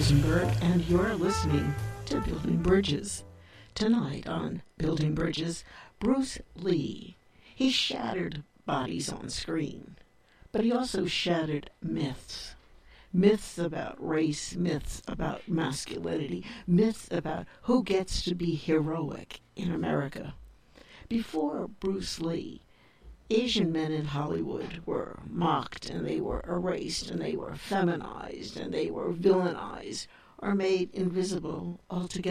Rosenberg, and you're listening to Building Bridges. Tonight on Building Bridges, Bruce Lee. He shattered bodies on screen, but he also shattered myths. Myths about race, myths about masculinity, myths about who gets to be heroic in America. Before Bruce Lee, Asian men in Hollywood were mocked and they were erased and they were feminized and they were villainized or made invisible altogether.